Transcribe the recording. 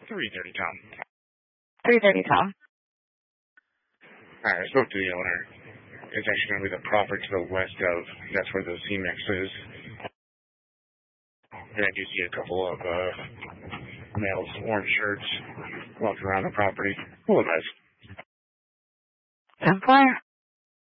330, Tom. 330, Tom. All right, I spoke to the owner. It's actually going to be the property to the west of, that's where the C-Mix is. And I do see a couple of males, orange shirts, walking around the property. Cool guys. 10-4.